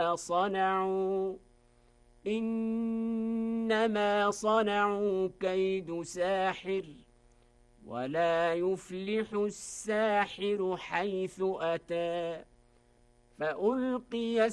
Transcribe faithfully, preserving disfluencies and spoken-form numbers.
ما صنعوا إنما صنعوا كيد ساحر ولا يفلح الساحر حيث أتى فألقي